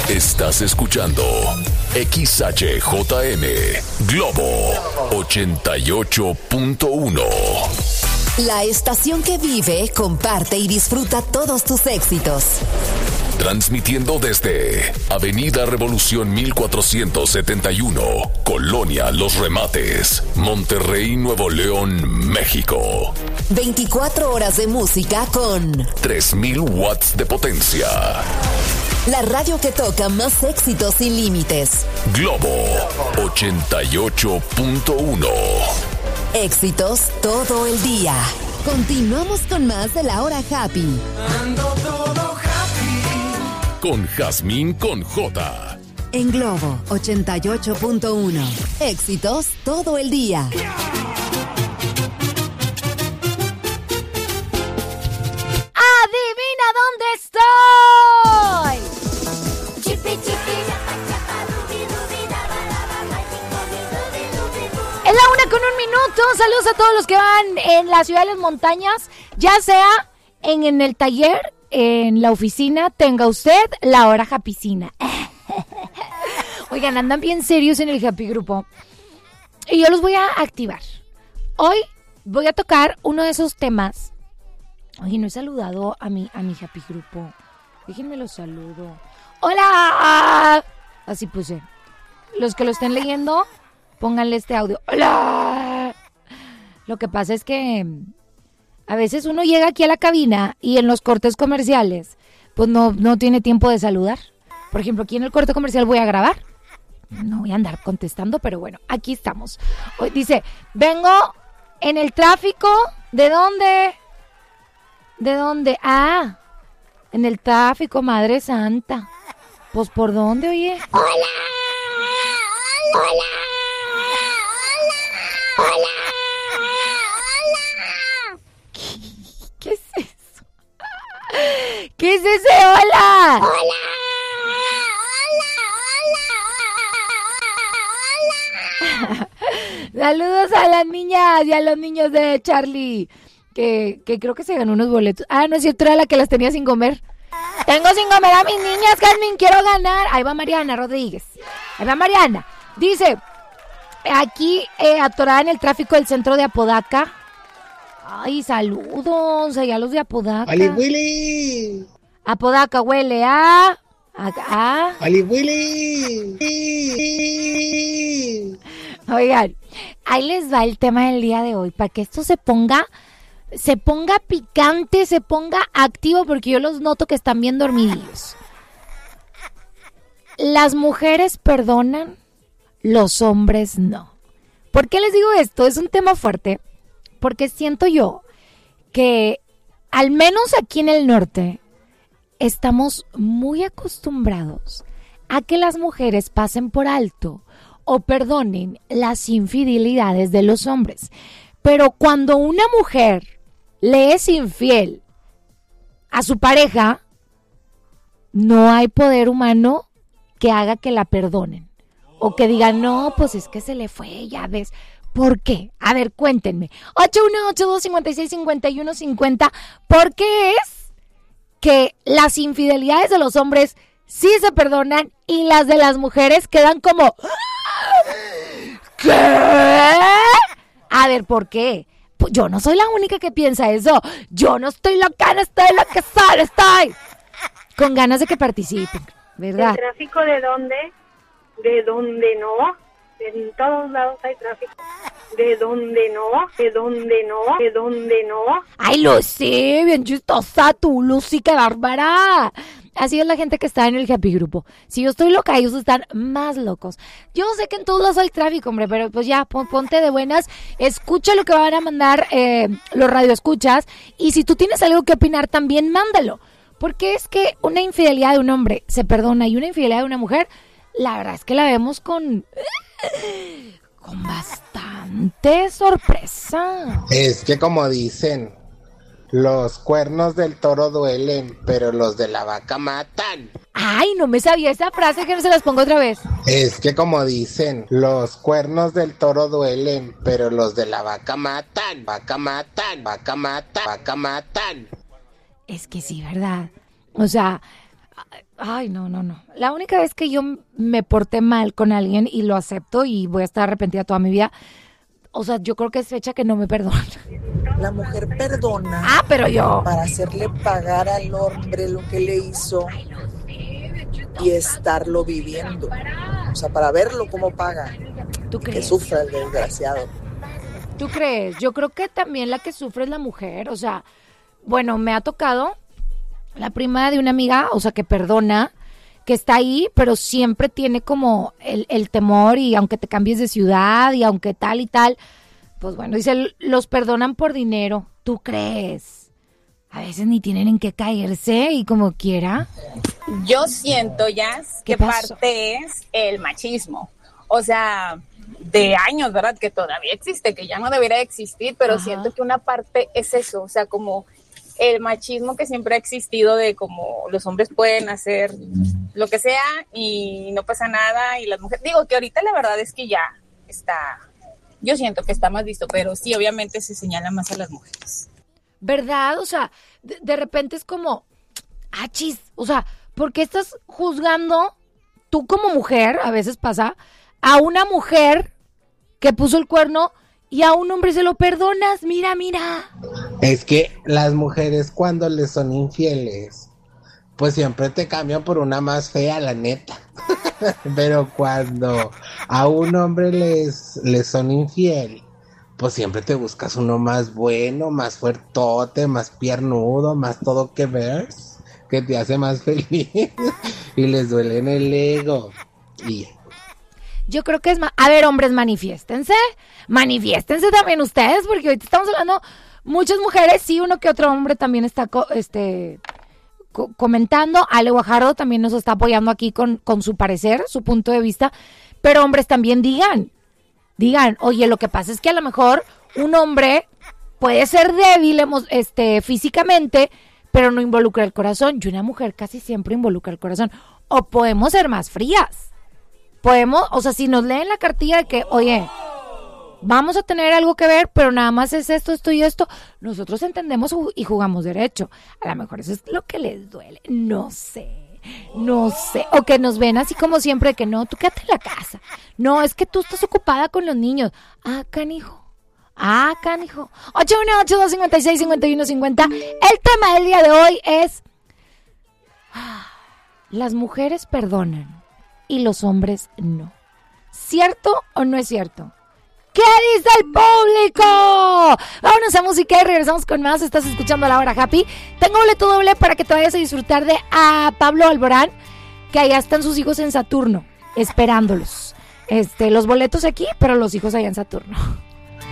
Estás escuchando XHJM Globo 88.1. La estación que vive, comparte y disfruta todos tus éxitos. Transmitiendo desde Avenida Revolución 1471, Colonia Los Remates, Monterrey, Nuevo León, México. 24 horas de música con 3000 watts de potencia. La radio que toca más éxitos sin límites. Globo 88.1. Éxitos todo el día. Continuamos con más de La Hora Happy. Ando todo happy. Con Jazmín con J. En Globo 88.1. Éxitos todo el día. ¡Adivina dónde estoy! Es la 1:01. Saludos a todos los que van en la ciudad de las montañas, ya sea en el taller, en la oficina, tenga usted la hora japicina. Oigan, andan bien serios en el Happy Grupo y yo los voy a activar. Hoy voy a tocar uno de esos temas. Oye, no he saludado a mi Happy Grupo. Déjenme los saludo. ¡Hola! Así puse. Los que lo estén leyendo, pónganle este audio. ¡Hola! Lo que pasa es que a veces uno llega aquí a la cabina y en los cortes comerciales, pues no tiene tiempo de saludar. Por ejemplo, aquí en el corte comercial voy a grabar. No voy a andar contestando, pero bueno, aquí estamos. Hoy dice, vengo en el tráfico. ¿De dónde? ¿De dónde? Ah, en el tráfico, Madre Santa. Pues, ¿por dónde, oye? ¡Hola! ¡Hola! ¡Hola! ¡Hola! ¡Hola! ¿Qué es eso? ¿Qué es ese hola? ¡Hola! ¡Hola! Saludos a las niñas y a los niños de Charlie, que creo que se ganó unos boletos. Ah, no es cierto, era la que las tenía sin comer. Tengo sin comer a mis niñas, Carmen, quiero ganar. Ahí va Mariana Rodríguez. Ahí va Mariana. Dice, aquí atorada en el tráfico del centro de Apodaca. Ay, saludos allá los de Apodaca. ¡Ali Willy! Apodaca huele a... ¡Ali Willy! Oigan, ahí les va el tema del día de hoy, para que esto se ponga picante, se ponga activo, porque yo los noto que están bien dormidillos. Las mujeres perdonan, los hombres no. ¿Por qué les digo esto? Es un tema fuerte, porque siento yo que, al menos aquí en el norte, estamos muy acostumbrados a que las mujeres pasen por alto o perdonen las infidelidades de los hombres. Pero cuando una mujer le es infiel a su pareja, no hay poder humano que haga que la perdonen. O que digan, no, pues es que se le fue, ya ves. ¿Por qué? A ver, cuéntenme. 8182565150. ¿Por qué es que las infidelidades de los hombres sí se perdonan y las de las mujeres quedan como... ¿Qué? A ver, ¿por qué? Pues yo no soy la única que piensa eso. Yo no estoy loca, no estoy loca, estoy con ganas de que participen, ¿verdad? ¿El tráfico de dónde? ¿De dónde no? En todos lados hay tráfico. ¿De dónde no? ¿De dónde no? ¿De dónde no? Ay, Lucy, bien chistosa tú, Lucy, qué bárbara. Así es la gente que está en el Happy Grupo. Si yo estoy loca, ellos están más locos. Yo sé que en todos lados hay tráfico, hombre, pero pues ya, ponte de buenas. Escucha lo que van a mandar los radioescuchas. Y si tú tienes algo que opinar, también mándalo. Porque es que una infidelidad de un hombre se perdona y una infidelidad de una mujer, la verdad es que la vemos con bastante sorpresa. Es que como dicen, los cuernos del toro duelen, pero los de la vaca matan. Ay, no me sabía esa frase, que no se las pongo otra vez. Es que como dicen, los cuernos del toro duelen, pero los de la vaca matan. Vaca matan, vaca matan, vaca matan. Es que sí, ¿verdad? O sea, Ay, no. La única vez que yo me porté mal con alguien y lo acepto y voy a estar arrepentida toda mi vida, o sea, yo creo que es fecha que no me perdona. La mujer perdona Pero yo... para hacerle pagar al hombre lo que le hizo y estarlo viviendo. O sea, para verlo cómo paga. ¿Tú crees? Que sufra el desgraciado. ¿Tú crees? Yo creo que también la que sufre es la mujer. O sea, bueno, me ha tocado la prima de una amiga, o sea, que perdona, que está ahí, pero siempre tiene como el temor, y aunque te cambies de ciudad y aunque tal y tal, pues bueno, dice, los perdonan por dinero. ¿Tú crees? A veces ni tienen en qué caerse y como quiera. Yo siento, Jazz, que parte es el machismo. O sea, de años, ¿verdad? Que todavía existe, que ya no debería existir, pero siento que una parte es eso, o sea, como el machismo que siempre ha existido de como los hombres pueden hacer lo que sea y no pasa nada, y las mujeres, digo que ahorita la verdad es que ya está, yo siento que está más visto, pero sí, obviamente se señala más a las mujeres. ¿Verdad? O sea, de repente es como, chis, o sea, ¿por qué estás juzgando tú como mujer, a veces pasa, a una mujer que puso el cuerno y a un hombre se lo perdonas? Mira. Es que las mujeres cuando les son infieles, pues siempre te cambian por una más fea, la neta. Pero cuando a un hombre les son infiel, pues siempre te buscas uno más bueno, más fuertote, más piernudo, más todo que ver, que te hace más feliz y les duele en el ego. Y yo creo que es a ver, hombres, manifiéstense también ustedes, porque ahorita estamos hablando muchas mujeres, sí, uno que otro hombre también está comentando. Ale Guajardo también nos está apoyando aquí con su parecer, su punto de vista, pero hombres también digan, oye, lo que pasa es que a lo mejor un hombre puede ser débil físicamente, pero no involucra el corazón, y una mujer casi siempre involucra el corazón. O podemos ser más frías. Podemos, o sea, si nos leen la cartilla de que, oye, vamos a tener algo que ver, pero nada más es esto y esto, nosotros entendemos y jugamos derecho. A lo mejor eso es lo que les duele, no sé. O que nos ven así como siempre, que no, tú quédate en la casa. No, es que tú estás ocupada con los niños. Canijo. 818-256-5150. El tema del día de hoy es: las mujeres perdonan y los hombres no. ¿Cierto o no es cierto? ¿Qué dice el público? Vámonos a música y regresamos con más. Estás escuchando La Hora Happy. Tengo boleto doble para que te vayas a disfrutar de Pablo Alborán, que allá están sus hijos en Saturno, esperándolos. Los boletos aquí, pero los hijos allá en Saturno.